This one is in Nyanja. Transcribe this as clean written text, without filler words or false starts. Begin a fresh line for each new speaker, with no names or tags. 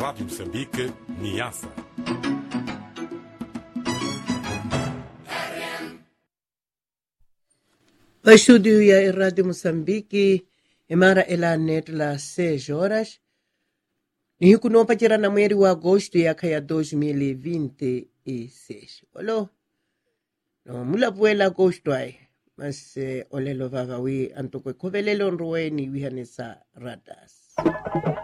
Rádio Moçambique, Niassa.
O estúdio ya Rádio Moçambique emara ela net la 6 horas. Ni kunompa tira na mwezi wa agosto ya kaya 2026. Olo, no mula puela agosto ay. Mas olelo vavawi antokwe kovelelo nruweni wihanesa radas.